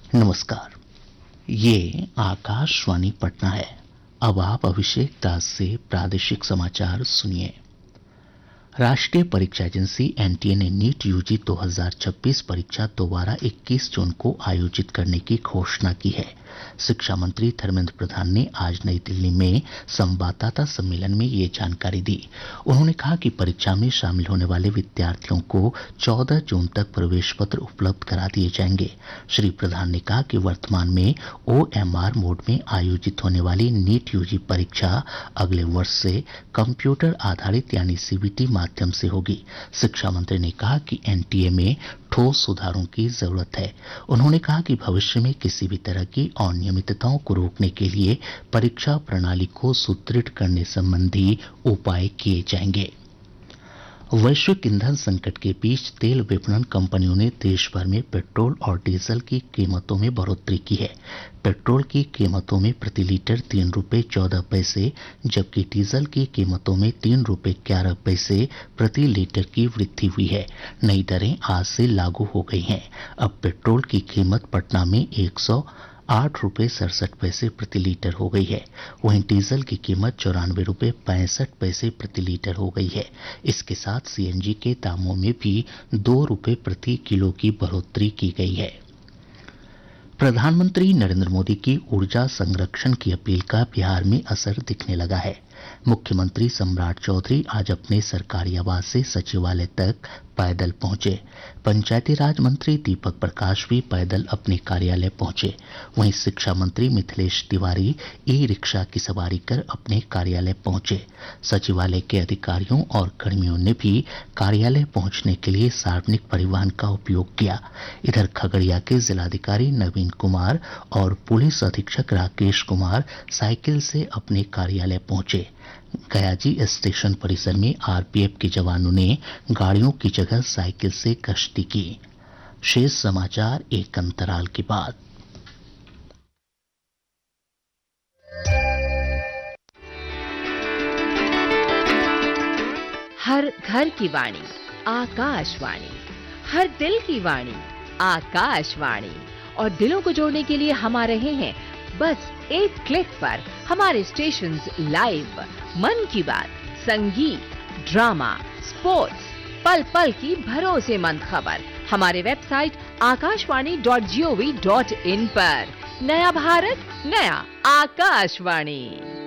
नमस्कार। ये आकाशवाणी पटना है। अब आप अभिषेक दास से प्रादेशिक समाचार सुनिए। राष्ट्रीय परीक्षा एजेंसी एनटीए ने नीट यूजी 2026 परीक्षा दोबारा 21 जून को आयोजित करने की घोषणा की है। शिक्षा मंत्री धर्मेंद्र प्रधान ने आज नई दिल्ली में संवाददाता सम्मेलन में ये जानकारी दी। उन्होंने कहा कि परीक्षा में शामिल होने वाले विद्यार्थियों को 14 जून तक प्रवेश पत्र उपलब्ध करा दिए जाएंगे। श्री प्रधान ने कहा कि वर्तमान में ओएमआर मोड में आयोजित होने वाली नीट यूजी परीक्षा अगले वर्ष से कंप्यूटर आधारित यानी सीबीटी माध्यम से होगी। शिक्षा मंत्री ने कहा कि एनटीए में ठोस सुधारों की जरूरत है। उन्होंने कहा कि भविष्य में किसी भी तरह की अनियमितताओं को रोकने के लिए परीक्षा प्रणाली को सुदृढ़ करने संबंधी उपाय किए जाएंगे। वैश्विक ईंधन संकट के बीच तेल विपणन कंपनियों ने देश भर में पेट्रोल और डीजल की कीमतों में बढ़ोतरी की है। पेट्रोल की कीमतों में प्रति लीटर 3 रुपये 14 पैसे, जबकि डीजल की कीमतों में 3 रुपये 11 पैसे प्रति लीटर की वृद्धि हुई है। नई दरें आज से लागू हो गई हैं। अब पेट्रोल की कीमत पटना में 108 रुपये 67 पैसे प्रति लीटर हो गई है। वहीं डीजल की कीमत 94 रुपये 65 पैसे प्रति लीटर हो गई है। इसके साथ सीएनजी के दामों में भी 2 रुपये प्रति किलो की बढ़ोतरी की गई है। प्रधानमंत्री नरेंद्र मोदी की ऊर्जा संरक्षण की अपील का बिहार में असर दिखने लगा है। मुख्यमंत्री सम्राट चौधरी आज अपने सरकारी आवास से सचिवालय तक पैदल पहुंचे। पंचायती राज मंत्री दीपक प्रकाश भी पैदल अपने कार्यालय पहुंचे। वहीं शिक्षा मंत्री मिथिलेश तिवारी ई रिक्शा की सवारी कर अपने कार्यालय पहुंचे। सचिवालय के अधिकारियों और कर्मियों ने भी कार्यालय पहुंचने के लिए सार्वजनिक परिवहन का उपयोग किया। इधर खगड़िया के जिलाधिकारी नवीन कुमार और पुलिस अधीक्षक राकेश कुमार साइकिल से अपने कार्यालय पहुंचे। गयाजी स्टेशन परिसर में आरपीएफ के जवानों ने गाड़ियों की जगह साइकिल से गश्ती की। शेष समाचार एक अंतराल के बाद। हर घर की वाणी आकाशवाणी, हर दिल की वाणी आकाशवाणी। और दिलों को जोड़ने के लिए हम आ रहे हैं बस एक क्लिक पर। हमारे स्टेशंस लाइव, मन की बात, संगीत, ड्रामा, स्पोर्ट्स, पल पल की भरोसेमंद खबर हमारे वेबसाइट akashwani.gov.in पर। नया भारत, नया आकाशवाणी।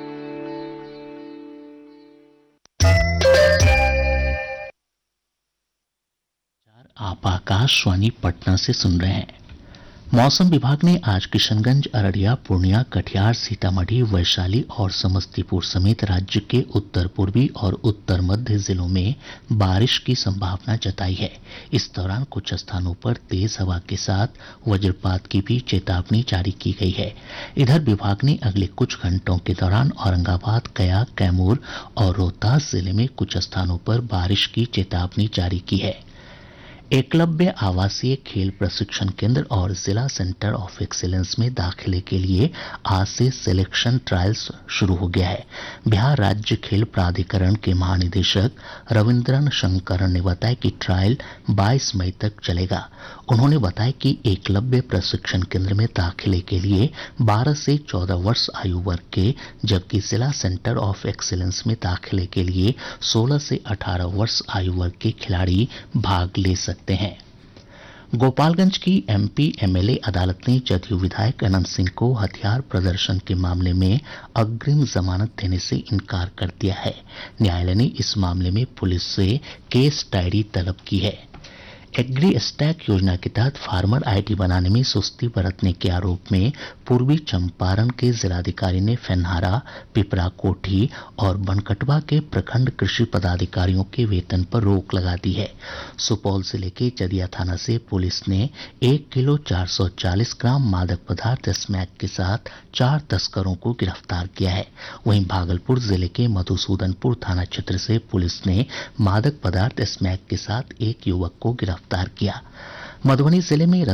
आप आकाशवाणी पटना से सुन रहे हैं। मौसम विभाग ने आज किशनगंज, अररिया, पूर्णिया, कटिहार, सीतामढ़ी, वैशाली और समस्तीपुर समेत राज्य के उत्तर पूर्वी और उत्तर मध्य जिलों में बारिश की संभावना जताई है। इस दौरान कुछ स्थानों पर तेज हवा के साथ वज्रपात की भी चेतावनी जारी की गई है। इधर विभाग ने अगले कुछ घंटों के दौरान औरंगाबाद, गया, कैमूर और रोहतास जिले में कुछ स्थानों पर बारिश की चेतावनी जारी की है। एकलव्य आवासीय खेल प्रशिक्षण केंद्र और जिला सेंटर ऑफ एक्सीलेंस में दाखिले के लिए आज से सिलेक्शन ट्रायल्स शुरू हो गया है। बिहार राज्य खेल प्राधिकरण के महानिदेशक रविंद्रन शंकरन ने बताया कि ट्रायल 22 मई तक चलेगा। उन्होंने बताया कि एकलव्य प्रशिक्षण केंद्र में दाखिले के लिए 12 से 14 वर्ष आयु वर्ग के, जबकि जिला सेंटर ऑफ एक्सीलेंस में दाखिले के लिए 16 से 18 वर्ष आयु वर्ग के खिलाड़ी भाग ले सकते हैं। गोपालगंज की एमपी एमएलए अदालत ने जदयू विधायक अनंत सिंह को हथियार प्रदर्शन के मामले में अग्रिम जमानत देने से इनकार कर दिया है। न्यायालय ने इस मामले में पुलिस से केस डायरी तलब की है। एग्री स्टैक योजना के तहत फार्मर आईडी बनाने में सुस्ती बरतने के आरोप में पूर्वी चंपारण के जिलाधिकारी ने फेनहारा, पिपरा कोठी और बनकटवा के प्रखंड कृषि पदाधिकारियों के वेतन पर रोक लगा दी है। सुपौल जिले के चदिया थाना से पुलिस ने 1 किलो 440 ग्राम मादक पदार्थ स्मैक के साथ 4 तस्करों को गिरफ्तार किया है। वहीं भागलपुर जिले के मधुसूदनपुर थाना क्षेत्र से पुलिस ने मादक पदार्थ स्मैक के साथ एक युवक को गिरफ्तार किया। मधुबनी जिले में